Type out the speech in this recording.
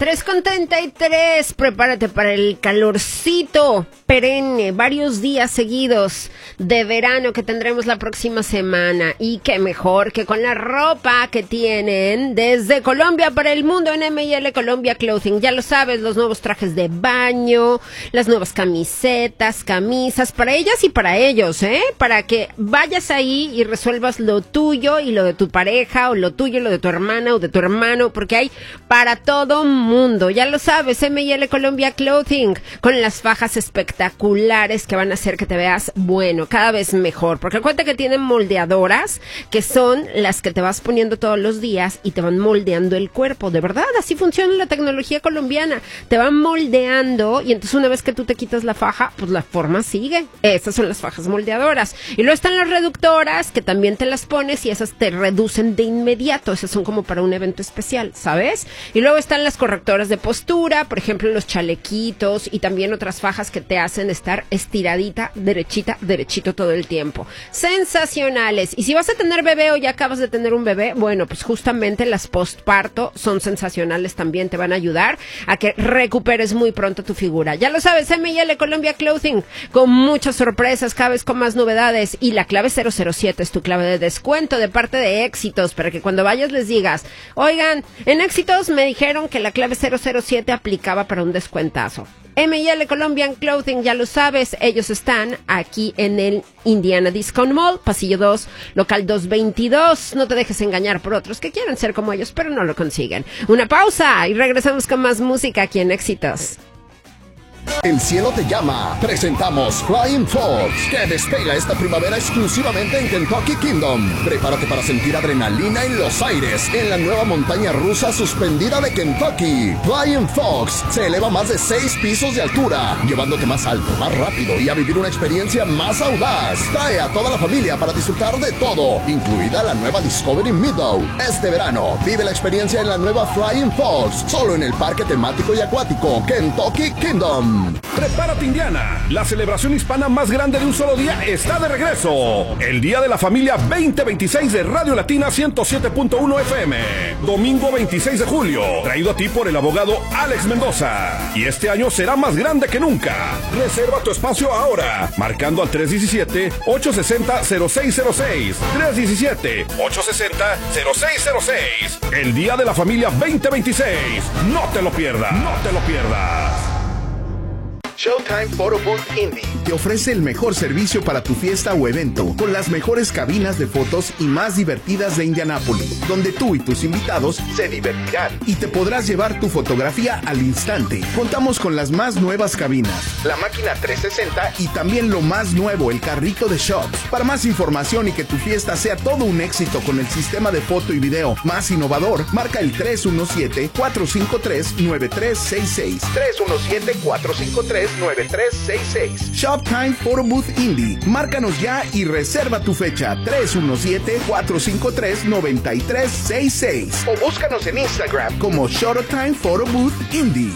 3:33, prepárate para el calorcito perenne, varios días seguidos de verano que tendremos la próxima semana. Y qué mejor que con la ropa que tienen desde Colombia para el mundo en M&L Colombia Clothing. Ya lo sabes, los nuevos trajes de baño, las nuevas camisetas, camisas, para ellas y para ellos, para que vayas ahí y resuelvas lo tuyo y lo de tu pareja, o lo tuyo y lo de tu hermana o de tu hermano, porque hay para todo mundo. Ya lo sabes, M&L Colombia Clothing, con las fajas espectaculares que van a hacer que te veas bueno, cada vez mejor, porque cuenta que tienen moldeadoras, que son las que te vas poniendo todos los días y te van moldeando el cuerpo. De verdad, así funciona la tecnología colombiana, te van moldeando, y entonces una vez que tú te quitas la faja, pues la forma sigue. Esas son las fajas moldeadoras. Y luego están las reductoras, que también te las pones y esas te reducen de inmediato. Esas son como para un evento especial, ¿sabes? Y luego están las correctoras de postura, por ejemplo los chalequitos, y también otras fajas que te hacen estar estiradita, derechito todo el tiempo. Sensacionales. Y si vas a tener bebé o ya acabas de tener un bebé, bueno, pues justamente las postparto son sensacionales también, te van a ayudar a que recuperes muy pronto tu figura. Ya lo sabes, M&L Colombia Clothing, con muchas sorpresas, cada vez con más novedades, y la clave 007 es tu clave de descuento de parte de Éxitos, para que cuando vayas les digas, oigan, en Éxitos me dijeron que la clave 007 aplicaba para un descuentazo. M&L Colombian Clothing, ya lo sabes, ellos están aquí en el Indiana Discount Mall, pasillo 2, local 222. No te dejes engañar por otros que quieren ser como ellos, pero no lo consiguen. Una pausa y regresamos con más música aquí en Éxitos. El cielo te llama. Presentamos Flying Fox, que despega esta primavera exclusivamente en Kentucky Kingdom. Prepárate para sentir adrenalina en los aires en la nueva montaña rusa suspendida de Kentucky. Flying Fox se eleva más de 6 pisos de altura, llevándote más alto, más rápido y a vivir una experiencia más audaz. Trae a toda la familia para disfrutar de todo, incluida la nueva Discovery Meadow. Este verano, vive la experiencia en la nueva Flying Fox, solo en el parque temático y acuático Kentucky Kingdom. Prepárate, Indiana. La celebración hispana más grande de un solo día está de regreso. El Día de la Familia 2026 de Radio Latina 107.1 FM. Domingo 26 de julio. Traído a ti por el abogado Alex Mendoza. Y este año será más grande que nunca. Reserva tu espacio ahora, marcando al 317-860-0606. 317-860-0606. El Día de la Familia 2026. No te lo pierdas. No te lo pierdas. Showtime Photo Booth Indy te ofrece el mejor servicio para tu fiesta o evento, con las mejores cabinas de fotos y más divertidas de Indianápolis, donde tú y tus invitados se divertirán y te podrás llevar tu fotografía al instante. Contamos con las más nuevas cabinas, la máquina 360 y también lo más nuevo, el carrito de shots. Para más información y que tu fiesta sea todo un éxito con el sistema de foto y video más innovador, marca el 317-453-9366. 317-453-9366. Shoptime Photo Booth Indy. Márcanos ya y reserva tu fecha. 317-453-9366. O búscanos en Instagram como Showtime Photo Booth Indy.